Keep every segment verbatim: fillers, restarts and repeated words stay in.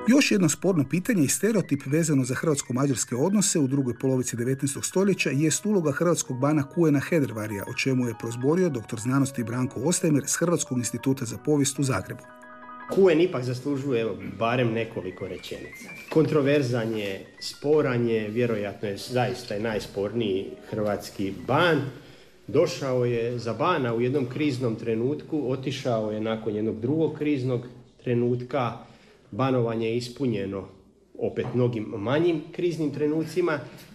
Još jedno sporno pitanje i stereotip vezano za hrvatsko-mađarske odnose u drugoj polovici devetnaestog stoljeća jest uloga hrvatskog bana Khuena Hedervarija, o čemu je prozborio doktor znanosti Branko Ostajmer s Hrvatskog instituta za povijest u Zagrebu. Khuen ipak zaslužuje evo, barem nekoliko rečenica. Kontroverzan je, sporan je, vjerojatno je zaista najsporniji hrvatski ban. Došao je za bana u jednom kriznom trenutku, otišao je nakon jednog drugog kriznog trenutka. Banovanje je ispunjeno opet mnogim manjim kriznim trenucima,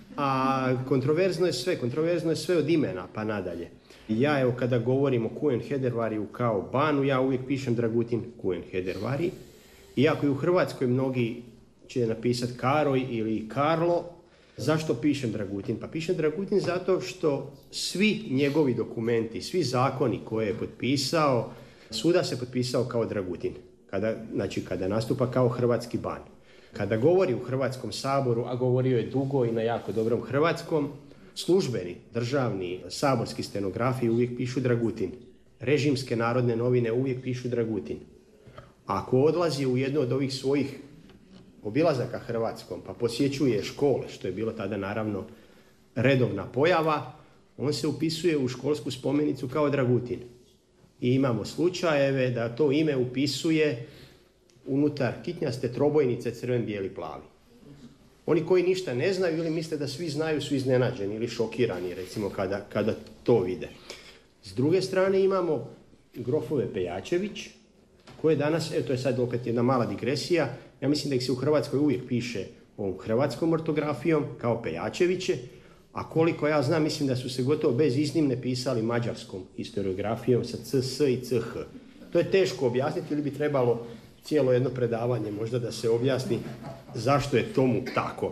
a kontroverzno je sve, kontroverzno je sve od imena pa nadalje. Ja evo kada govorim o Khuen Hedervariju kao banu, ja uvijek pišem Dragutin Khuen Hedervari. Iako i u Hrvatskoj mnogi će napisati Karoj ili Karlo, zašto pišem Dragutin? Pa pišem Dragutin zato što svi njegovi dokumenti, svi zakoni koje je potpisao, svuda se potpisao kao Dragutin. Kada, znači kada nastupa kao hrvatski ban. Kada govori u Hrvatskom saboru, a govorio je dugo i na jako dobrom hrvatskom, službeni, državni, saborski stenografi uvijek pišu Dragutin. Režimske narodne novine uvijek pišu Dragutin. Ako odlazi u jednu od ovih svojih obilazaka Hrvatskom, pa posjećuje škole, što je bilo tada naravno redovna pojava, on se upisuje u školsku spomenicu kao Dragutin. I imamo slučajeve da to ime upisuje unutar kitnjaste trobojnice crven, bijeli, plavi. Oni koji ništa ne znaju ili misle da svi znaju su iznenađeni ili šokirani recimo kada, kada to vide. S druge strane imamo grofove Pejačević koje danas, evo to je sad opet jedna mala digresija, ja mislim da ih se u Hrvatskoj uvijek piše ovom hrvatskom ortografijom kao Pejačeviće, a koliko ja znam, mislim da su se gotovo bez iznimne pisali mađarskom historiografijom sa C S i C H. To je teško objasniti ili bi trebalo cijelo jedno predavanje možda da se objasni zašto je tomu tako.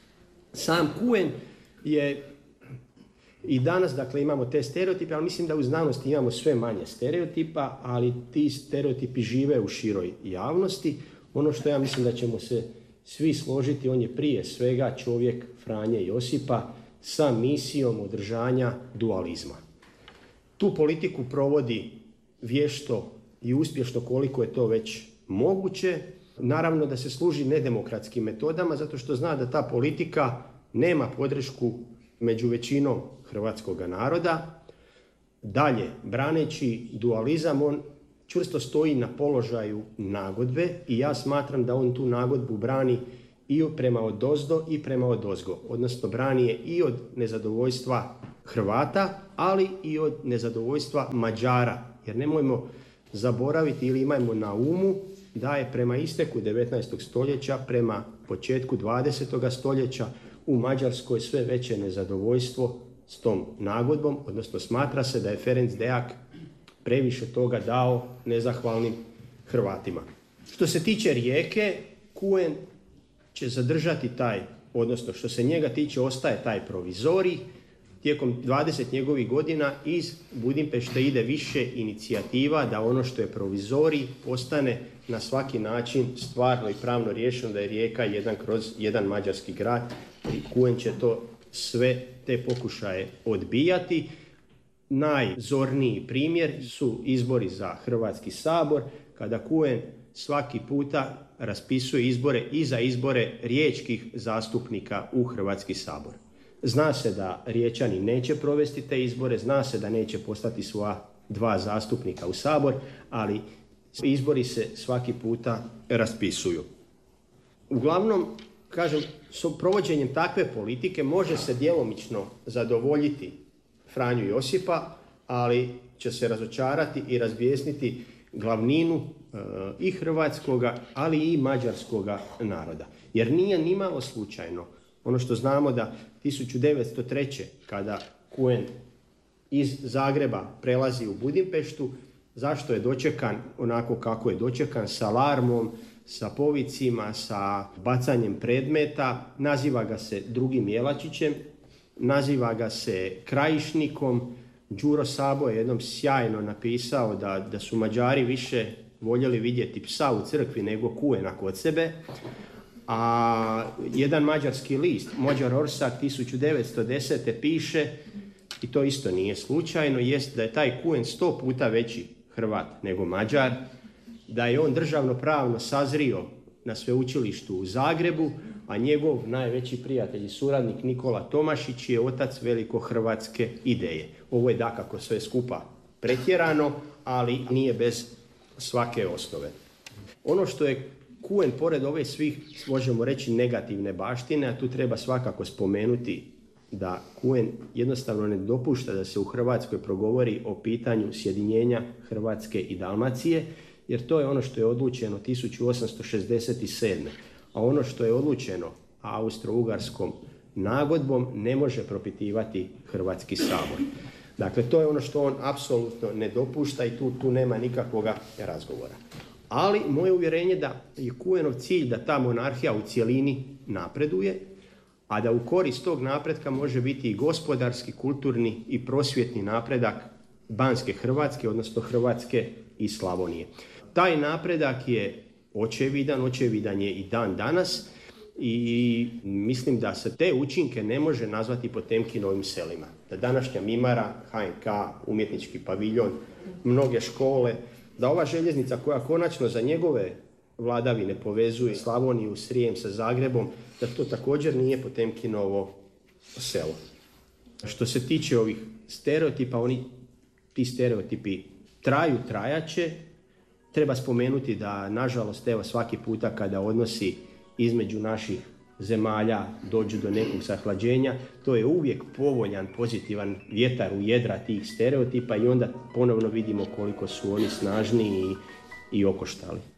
Sam Khuen je i danas, dakle, imamo te stereotipe, ali mislim da u znanosti imamo sve manje stereotipa, ali ti stereotipi žive u široj javnosti. Ono što ja mislim da ćemo se svi složiti, on je prije svega čovjek Franje Josipa, sa misijom održanja dualizma. Tu politiku provodi vješto i uspješno koliko je to već moguće. Naravno da se služi nedemokratskim metodama zato što zna da ta politika nema podršku među većinom hrvatskog naroda. Dalje, braneći dualizam, on čvrsto stoji na položaju nagodbe i ja smatram da on tu nagodbu brani i prema odozdo i prema odozgo, odnosno brani je i od nezadovoljstva Hrvata, ali i od nezadovoljstva Mađara. Jer nemojmo zaboraviti ili imajmo na umu da je prema isteku devetnaestog stoljeća, prema početku dvadesetog stoljeća u Mađarskoj sve veće nezadovoljstvo s tom nagodbom, odnosno smatra se da je Ferenc Deák previše toga dao nezahvalnim Hrvatima. Što se tiče Rijeke, Khuen će zadržati taj, odnosno što se njega tiče ostaje taj provizorij. Tijekom dvadeset njegovih godina iz Budimpešte ide više inicijativa da ono što je provizorij postane na svaki način stvarno i pravno riješeno, da je Rijeka jedan kroz jedan mađarski grad. I Khuen će to sve te pokušaje odbijati. Najzorniji primjer su izbori za Hrvatski sabor, kada Khuen svaki puta raspisuje izbore i za izbore riječkih zastupnika u Hrvatski sabor. Zna se da Riječani neće provesti te izbore, zna se da neće poslati svoja dva zastupnika u sabor, ali izbori se svaki puta raspisuju. Uglavnom, kažem, s provođenjem takve politike može se djelomično zadovoljiti Franju Josipa, ali će se razočarati i razbijesniti glavninu e, i hrvatskoga, ali i mađarskoga naroda. Jer nije nimalo slučajno ono što znamo da tisuću devetsto treće. kada Khuen iz Zagreba prelazi u Budimpeštu, zašto je dočekan onako kako je dočekan, sa alarmom, sa povicima, sa bacanjem predmeta, naziva ga se drugim Jelačićem, naziva ga se krajišnikom. Đuro Sabo je jednom sjajno napisao da, da su Mađari više voljeli vidjeti psa u crkvi nego Khuena kod sebe. A jedan mađarski list, Magyar Orszag, tisuću devetsto desete. piše, i to isto nije slučajno, jest da je taj Khuen sto puta veći Hrvat nego Mađar, da je on državno pravno sazrio na sveučilištu u Zagrebu, a njegov najveći prijatelj i suradnik Nikola Tomašić je otac velikohrvatske ideje. Ovo je dakako sve skupa pretjerano, ali nije bez svake osnove. Ono što je Kuen, pored ove svih, možemo reći, negativne baštine, a tu treba svakako spomenuti da Kuen jednostavno ne dopušta da se u Hrvatskoj progovori o pitanju sjedinjenja Hrvatske i Dalmacije, jer to je ono što je odlučeno tisuću osamsto šezdeset sedme. A ono što je odlučeno Austro-Ugarskom nagodbom ne može propitivati Hrvatski sabor. Dakle, to je ono što on apsolutno ne dopušta i tu, tu nema nikakvoga razgovora. Ali moje uvjerenje da je Kuenov cilj da ta monarhija u cjelini napreduje, a da u korist tog napretka može biti i gospodarski, kulturni i prosvjetni napredak Banske Hrvatske, odnosno Hrvatske i Slavonije. Taj napredak je očevidan, očevidan je i dan danas i mislim da se te učinke ne može nazvati Potemkinovim selima. Da današnja Mimara, H N K, umjetnički paviljon, mnoge škole, da ova željeznica koja konačno za njegove vladavine povezuje Slavoniju, Srijem sa Zagrebom, da to također nije Potemkinovo selo. Što se tiče ovih stereotipa, oni, ti stereotipi traju, trajaće. Treba spomenuti da, nažalost, evo svaki puta kada odnosi između naših zemalja dođu do nekog zahlađenja, to je uvijek povoljan, pozitivan vjetar u jedra tih stereotipa i onda ponovno vidimo koliko su oni snažni i, i okoštali.